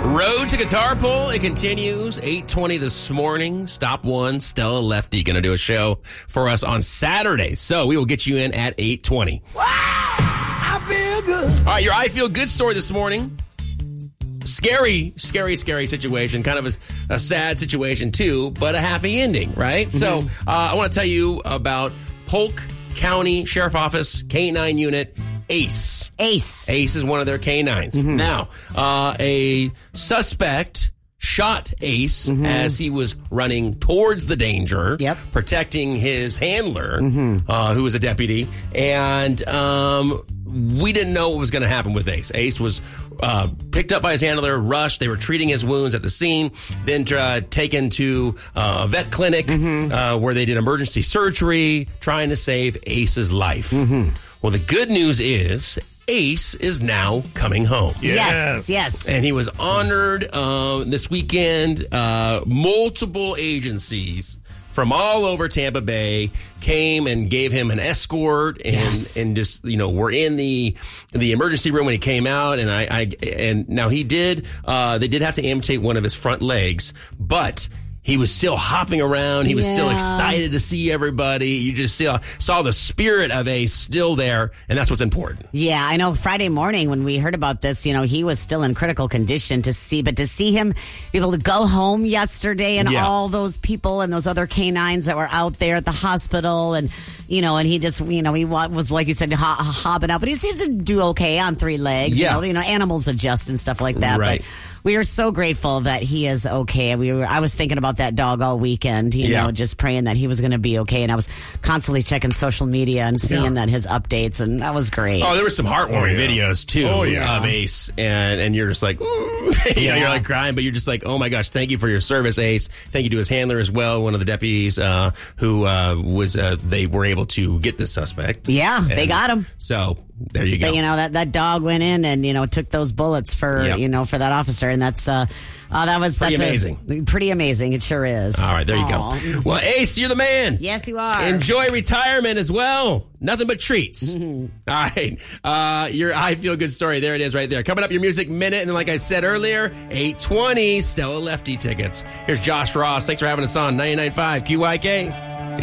Road to Guitar Pull, it continues, 8:20 this morning. Stop one, Stella Lefty, going to do a show for us on Saturday. So we will get you in at 8:20. Wow, I feel good. All right, your I Feel Good story this morning. Scary situation. Kind of a sad situation, too, but a happy ending, right? Mm-hmm. So I want to tell you about Polk County Sheriff Office K-9 unit, ACE. ACE is one of their K-9s. Mm-hmm. Now, a suspect shot ACE as he was running towards the danger, protecting his handler, who was a deputy, and we didn't know what was going to happen with Ace. Ace was picked up by his handler, rushed. They were treating his wounds at the scene, then taken to a vet clinic where they did emergency surgery, trying to save Ace's life. Well, the good news is Ace is now coming home. Yes. And he was honored this weekend. Multiple agencies from all over Tampa Bay came and gave him an escort and just, were in the emergency room when he came out. And now he did, they did have to amputate one of his front legs, but he was still hopping around. He was still excited to see everybody. You just saw the spirit of Ace still there, and that's what's important. Yeah, I know Friday morning when we heard about this, he was still in critical condition to see him be able to go home yesterday and all those people and those other canines that were out there at the hospital and he just, he was, like you said, hopping out, but he seems to do okay on three legs. Animals adjust and stuff like that. Right. But we are so grateful that he is okay. I was thinking about that dog all weekend, just praying that he was going to be okay. And I was constantly checking social media and seeing that his updates, and that was great. Oh, there were some heartwarming videos too of Ace, and you're just like, ooh. You're like crying, but you're just like, oh my gosh, thank you for your service, Ace. Thank you to his handler as well, one of the deputies who they were able to get this suspect. Yeah, they got him. So there you go. But, that dog went in and took those bullets for for that officer, and that's pretty amazing. Pretty amazing. It sure is. All right, there you go. Well, Ace, you're the man. Yes, you are. Enjoy retirement as well. Nothing but treats. All right, your I Feel Good story. There it is, right there. Coming up, your music minute, and then, like I said earlier, 8:20 Stella Lefty tickets. Here's Josh Ross. Thanks for having us on 99.5 QYK.